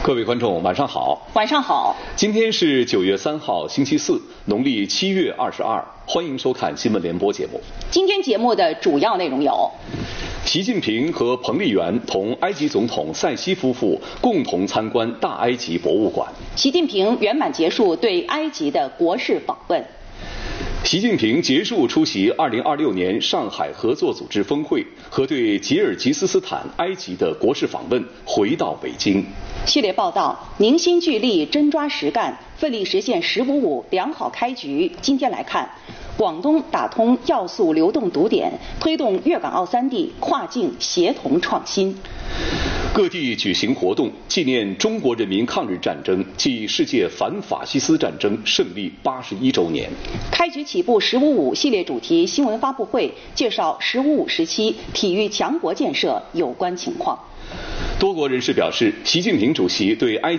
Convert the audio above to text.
各位观众，晚上好。 晚上好。 今天是9月3号，星期四，农历7月22。欢迎收看新闻联播节目。 今天节目的主要内容有： 习近平和彭丽媛同埃及总统塞西夫妇共同参观大埃及博物馆。 习近平圆满结束对埃及的国事访问。 习近平结束出席2026年上海合作组织峰会和对吉尔吉斯斯坦、埃及的国事访问，回到北京。 系列报道：凝心聚力，真抓实干，奋力实现“15+5”良好开局。今天来看，广东打通要素流动堵点，推动粤港澳3地跨境协同创新。 各地举行活动，纪念中国人民抗日战争暨世界反法西斯战争胜利81周年。 开局起步“15+5”系列主题新闻发布会，介绍“15+5”时期体育强国建设有关情况。 多国人士表示，习近平主席对埃